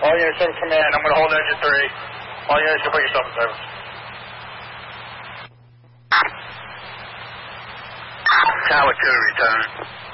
All units in command, I'm going to hold engine 3. All units, you put yourself in service. Tower 2, return.